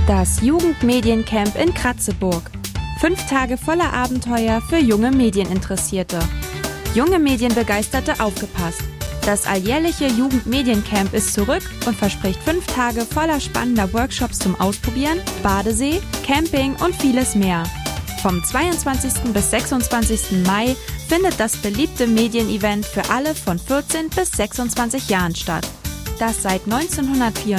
Das Jugendmediencamp in Kratzeburg. 5 Tage voller Abenteuer für junge Medieninteressierte. Junge Medienbegeisterte aufgepasst. Das alljährliche Jugendmediencamp ist zurück und verspricht 5 Tage voller spannender Workshops zum Ausprobieren, Badesee, Camping und vieles mehr. Vom 22. bis 26. Mai findet das beliebte Medienevent für alle von 14 bis 26 Jahren statt, das seit 1994